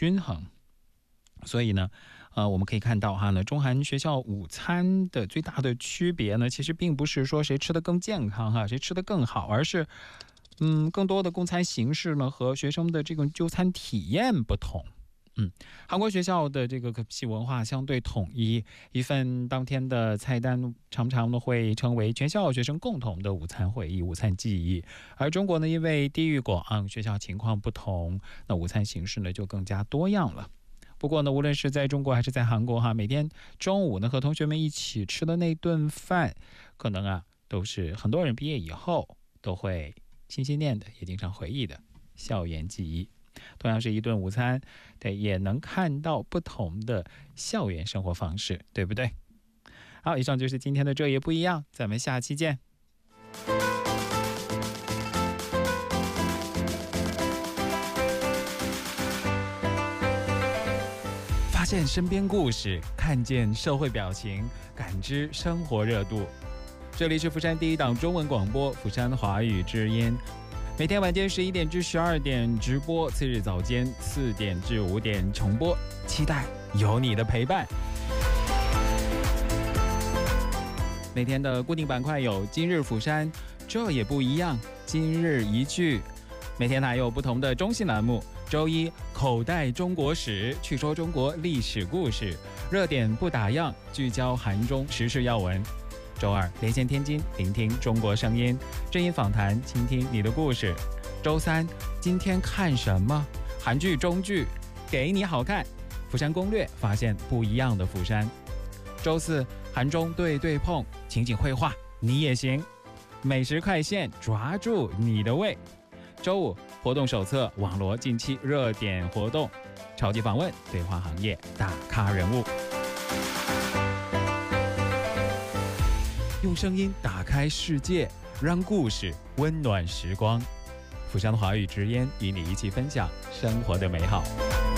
均衡。所以呢，我们可以看到哈呢，中韩学校午餐的最大的区别呢，其实并不是说谁吃得更健康哈，谁吃得更好，而是更多的供餐形式呢和学生的这种就餐体验不同。韩国学校的这个可系文化相对统一，一份当天的菜单常常会称为全校学生共同的午餐会议、午餐记忆。而中国呢，因为地域广，学校情况不同，那午餐形式呢就更加多样了。不过呢，无论是在中国还是在韩国哈，每天中午呢和同学们一起吃的那顿饭，可能都是很多人毕业以后都会心心念的，也经常回忆的校园记忆。同样是一顿午餐，对，也能看到不同的校园生活方式，对不对？好，以上就是今天的这也不一样，咱们下期见。发现身边故事，看见社会表情，感知生活热度。这里是釜山第一档中文广播釜山华语之音，每天晚间11点至12点直播，次日早间4点至5点重播，期待有你的陪伴。每天的固定板块有今日釜山，这也不一样，今日一句。每天还有不同的中性栏目，周一口袋中国史，去说中国历史故事，热点不打烊，聚焦韩中时事要闻。周二连线天津，聆听中国声音，正音访谈，倾听你的故事。周三今天看什么？韩剧中剧给你好看，釜山攻略，发现不一样的釜山。周四韩中对对碰，情景绘画你也行。美食快线，抓住你的胃。周五活动手册，网罗近期热点活动。超级访问，对话行业大咖人物。用声音打开世界，让故事温暖时光。釜山华语之音与你一起分享生活的美好。